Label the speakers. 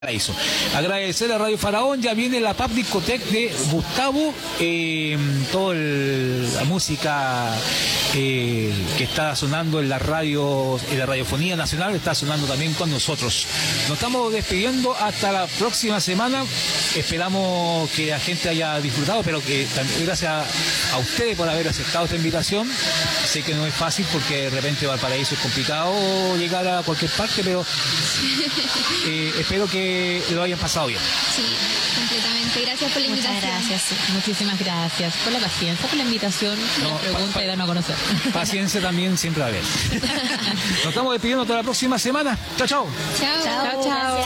Speaker 1: Paraíso. Agradecer a Radio Faraón, ya viene la Pub Discotec de Gustavo, toda la música que está sonando en la radio, en la radiofonía nacional, está sonando también con nosotros. Nos estamos despidiendo hasta la próxima semana. Esperamos que la gente haya disfrutado, pero que también gracias a ustedes por haber aceptado esta invitación. Sé que no es fácil porque de repente Valparaíso es complicado llegar a cualquier parte, pero espero que lo hayan pasado bien.
Speaker 2: Sí, completamente. Gracias por la invitación.
Speaker 3: Muchas gracias, muchísimas gracias por la paciencia, por la invitación, por la pregunta y darnos a conocer.
Speaker 1: Paciencia también siempre va a haber. Nos estamos despidiendo hasta la próxima semana. Chao, chao.
Speaker 2: Chao.
Speaker 3: Chao, chao.